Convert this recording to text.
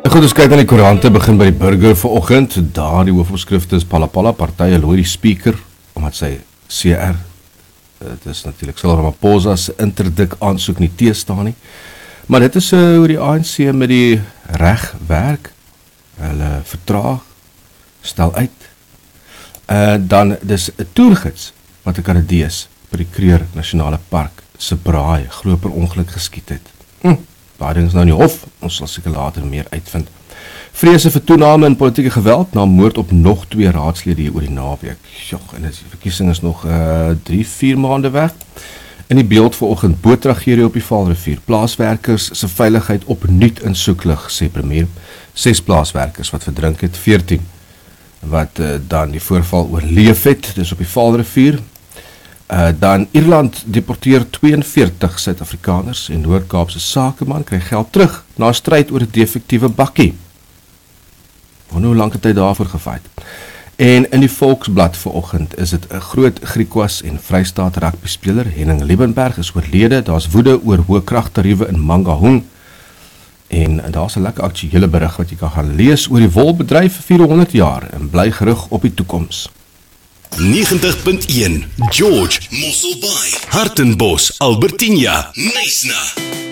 Goed, ons kyk na die koerante, begin by die Burger vanoggend. Daar die hoofopskrifte is Palapala, partye looi die speaker, omdat sy CR, dit is natuurlik Cyril Ramaphosa se interdik aansoek nie teestaan nie. Maar dit is hoe die ANC met die reg werk, hulle vertraag, stel uit. Dan dis 'n toergids wat 'n Kanadees by die Kruger Nasionale Park se braai glo per ongeluk geskiet het. Daai ding is nou in die hof, ons sal seker later meer uitvind. Vrese vir toename in politieke geweld na moord op nog 2 raadslede hier oor die naweek. Jog, en die verkiesing is nog 3-4 maande weg. In die beeld vanoggend boottragedie op die Vaalrivier. Plaaswerkers se veiligheid opnuut in soeklig, sê premier. 6 plaaswerkers wat verdrink het, 14 wat dan die voorval oorleef het, dis op die Vaalrivier. Dan Ierland deporteer 42 Suid-Afrikaners en Noord-Kaapse sakeman kry geld terug na 'n stryd oor 'n defektiewe bakkie. Hoe lank het hy daarvoor gefight? En in die Volksblad vanoggend is dit 'n groot Griekwas en Vrystaat rugby speler Henning Liebenberg is oorlede. Daar's woede oor hoë kragtariewe in Mangaung. En daar's 'n lekker aktuele berig wat jy kan gaan lees oor die wolbedryf 400 jaar en bly gerig op die toekoms. 90.1 George Mosselbaai, Hartenbos, Albertinia, Knysna.